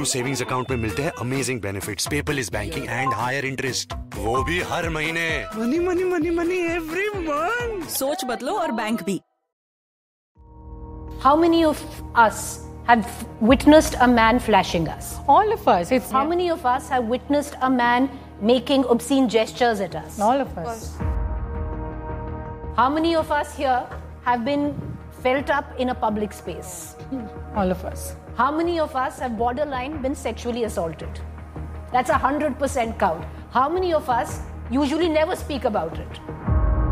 PSU savings account में मिलते हैं amazing benefits, paperless banking and higher interest, वो भी हर महीने। Money money money money every month. सोच बदलो और बैंक भी। How many of us have witnessed a man flashing us? All of us. How many of us have witnessed a man making obscene gestures at us? All of us. How many of us here have been felt up in a public space? All of us. How many of us have borderline been sexually assaulted? That's 100% count. How many of us usually never speak about it?